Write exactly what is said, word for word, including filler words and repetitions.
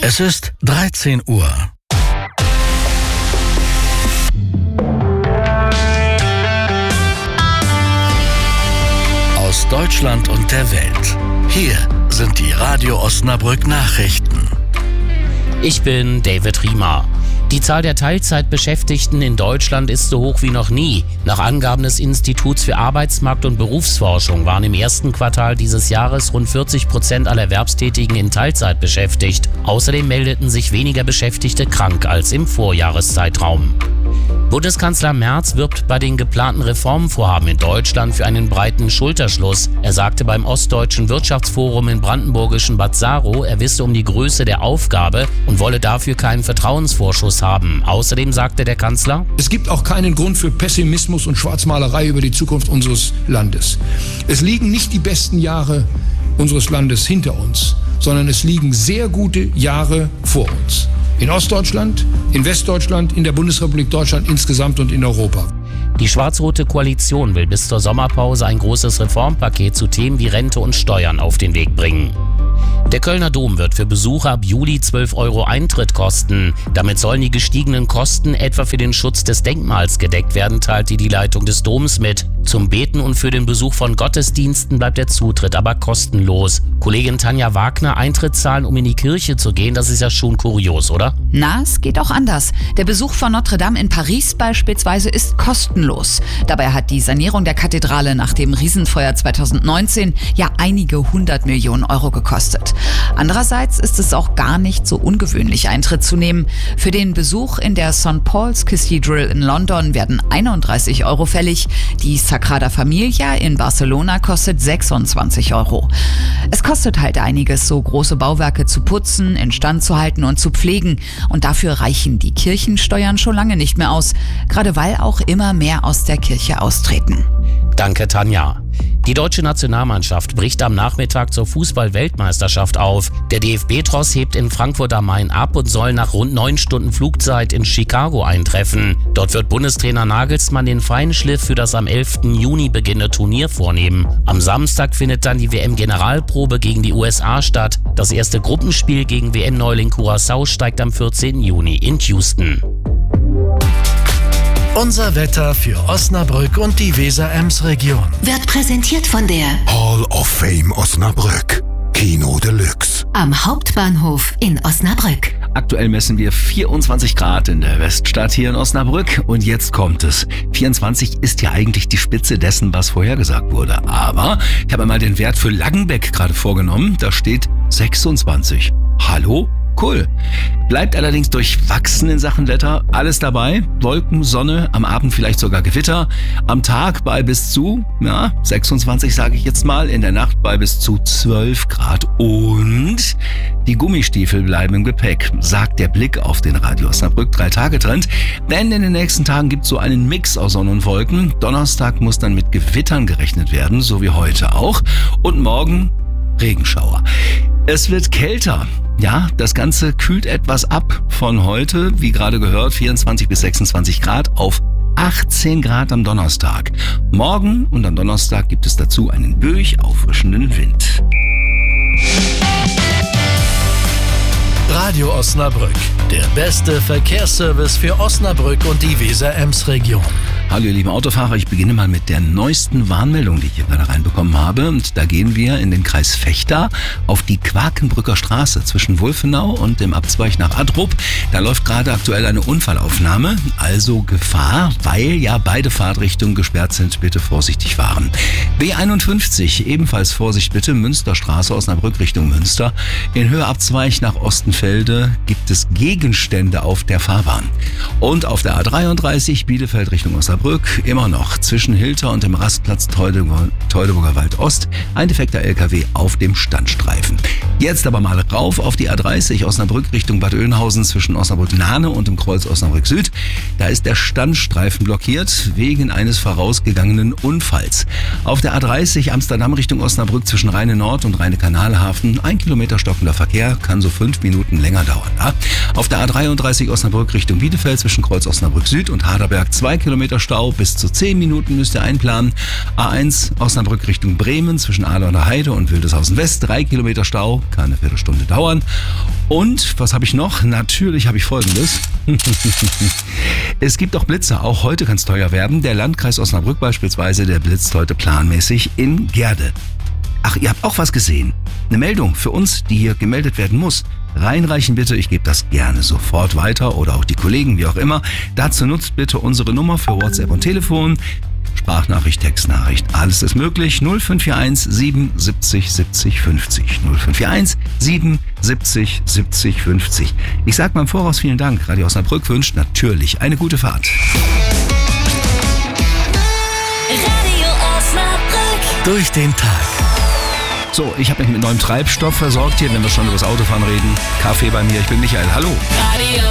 Es ist dreizehn Uhr. Aus Deutschland und der Welt. Hier sind die Radio Osnabrück Nachrichten. Ich bin David Riemer. Die Zahl der Teilzeitbeschäftigten in Deutschland ist so hoch wie noch nie. Nach Angaben des Instituts für Arbeitsmarkt- und Berufsforschung waren im ersten Quartal dieses Jahres rund vierzig Prozent aller Erwerbstätigen in Teilzeit beschäftigt. Außerdem meldeten sich weniger Beschäftigte krank als im Vorjahreszeitraum. Bundeskanzler Merz wirbt bei den geplanten Reformvorhaben in Deutschland für einen breiten Schulterschluss. Er sagte beim Ostdeutschen Wirtschaftsforum in brandenburgischen Bad Saro, er wisse um die Größe der Aufgabe und wolle dafür keinen Vertrauensvorschuss haben. Außerdem sagte der Kanzler: Es gibt auch keinen Grund für Pessimismus und Schwarzmalerei über die Zukunft unseres Landes. Es liegen nicht die besten Jahre unseres Landes hinter uns, sondern es liegen sehr gute Jahre vor uns. In Ostdeutschland, in Westdeutschland, in der Bundesrepublik Deutschland insgesamt und in Europa. Die schwarz-rote Koalition will bis zur Sommerpause ein großes Reformpaket zu Themen wie Rente und Steuern auf den Weg bringen. Der Kölner Dom wird für Besucher ab Juli zwölf Euro Eintritt kosten. Damit sollen die gestiegenen Kosten etwa für den Schutz des Denkmals gedeckt werden, teilte die Leitung des Doms mit. Zum Beten und für den Besuch von Gottesdiensten bleibt der Zutritt aber kostenlos. Kollegin Tanja Wagner, Eintritt zahlen, um in die Kirche zu gehen, das ist ja schon kurios, oder? Na, es geht auch anders. Der Besuch von Notre Dame in Paris beispielsweise ist kostenlos. Dabei hat die Sanierung der Kathedrale nach dem Riesenfeuer zweitausendneunzehn ja einige hundert Millionen Euro gekostet. Andererseits ist es auch gar nicht so ungewöhnlich, Eintritt zu nehmen. Für den Besuch in der Sankt Paul's Cathedral in London werden einunddreißig Euro fällig. Die Sagrada Familia in Barcelona kostet sechsundzwanzig Euro. Es kostet halt einiges, so große Bauwerke zu putzen, instand zu halten und zu pflegen. Und dafür reichen die Kirchensteuern schon lange nicht mehr aus, gerade weil auch immer mehr aus der Kirche austreten. Danke, Tanja. Die deutsche Nationalmannschaft bricht am Nachmittag zur Fußball-Weltmeisterschaft auf. Der D F B-Tross hebt in Frankfurt am Main ab und soll nach rund neun Stunden Flugzeit in Chicago eintreffen. Dort wird Bundestrainer Nagelsmann den Feinschliff für das am elften Juni beginnende Turnier vornehmen. Am Samstag findet dann die W M-Generalprobe gegen die U S A statt. Das erste Gruppenspiel gegen W M-Neuling Curaçao steigt am vierzehnten Juni in Houston. Unser Wetter für Osnabrück und die Weser-Ems-Region Wird präsentiert von der Hall of Fame Osnabrück. Kino Deluxe. am Hauptbahnhof in Osnabrück. Aktuell messen wir vierundzwanzig Grad in der Weststadt hier in Osnabrück. Und jetzt kommt es. vierundzwanzig ist ja eigentlich die Spitze dessen, was vorhergesagt wurde. Aber ich habe mal den Wert für Langenbeck gerade vorgenommen. Da steht sechsundzwanzig. Hallo? Cool. Bleibt allerdings durchwachsen in Sachen Wetter. Alles dabei. Wolken, Sonne, am Abend vielleicht sogar Gewitter. Am Tag bei bis zu, ja, sechsundzwanzig sage ich jetzt mal. In der Nacht bei bis zu zwölf Grad. Und die Gummistiefel bleiben im Gepäck, sagt der Blick auf den Radio Osnabrück drei Tage Trend. Denn in den nächsten Tagen gibt es so einen Mix aus Sonne und Wolken. Donnerstag muss dann mit Gewittern gerechnet werden, so wie heute auch. Und morgen Regenschauer. Es wird kälter. Ja, das Ganze kühlt etwas ab von heute, wie gerade gehört, vierundzwanzig bis sechsundzwanzig Grad auf achtzehn Grad am Donnerstag. Morgen und am Donnerstag gibt es dazu einen durchauffrischenden Wind. Radio Osnabrück, der beste Verkehrsservice für Osnabrück und die Weser-Ems-Region. Hallo ihr lieben Autofahrer, ich beginne mal mit der neuesten Warnmeldung, die ich hier gerade reinbekommen habe. Und da gehen wir in den Kreis Vechta auf die Quakenbrücker Straße zwischen Wulfenau und dem Abzweig nach Adrup. Da läuft gerade aktuell eine Unfallaufnahme, also Gefahr, weil ja beide Fahrtrichtungen gesperrt sind. Bitte vorsichtig fahren. B einundfünfzig, ebenfalls Vorsicht bitte, Münsterstraße, Osnabrück Richtung Münster. In Höheabzweig nach Ostenfelde gibt es Gegenstände auf der Fahrbahn. Und auf der A dreiunddreißig Bielefeld Richtung Osnabrück immer noch zwischen Hilter und dem Rastplatz Teutoburger Wald Ost ein defekter L K W auf dem Standstreifen. Jetzt aber mal rauf auf die A dreißig Osnabrück Richtung Bad Oeynhausen zwischen Osnabrück-Nahne und dem Kreuz Osnabrück Süd. Da ist der Standstreifen blockiert wegen eines vorausgegangenen Unfalls. Auf der A dreißig Amsterdam Richtung Osnabrück zwischen Rheine Nord und Rheine Kanalhafen ein Kilometer stockender Verkehr, kann so fünf Minuten länger dauern. Ja? Auf der A dreiunddreißig Osnabrück Richtung Bielefeld zwischen Kreuz Osnabrück Süd und Haderberg zwei Kilometer Stau Stau. Bis zu zehn Minuten müsst ihr einplanen. A eins Osnabrück Richtung Bremen zwischen Ahle an der Heide und Wildeshausen West. Drei Kilometer Stau, kann eine Viertelstunde dauern. Und was habe ich noch? Natürlich habe ich Folgendes. Es gibt auch Blitze. Auch heute kann es teuer werden. Der Landkreis Osnabrück beispielsweise, der blitzt heute planmäßig in Gerde. Ach, ihr habt auch was gesehen. Eine Meldung für uns, die hier gemeldet werden muss. Reinreichen bitte, ich gebe das gerne sofort weiter oder auch die Kollegen, wie auch immer. Dazu nutzt bitte unsere Nummer für WhatsApp und Telefon. Sprachnachricht, Textnachricht, alles ist möglich. null fünf vier eins sieben siebzig siebzig fünfzig. null fünf vier eins sieben siebzig siebzig fünfzig. Ich sage mal im Voraus vielen Dank. Radio Osnabrück wünscht natürlich eine gute Fahrt. Radio Osnabrück. Durch den Tag. So, ich habe mich mit neuem Treibstoff versorgt hier, wenn wir schon über das Autofahren reden. Kaffee bei mir, ich bin Michael, hallo. Radio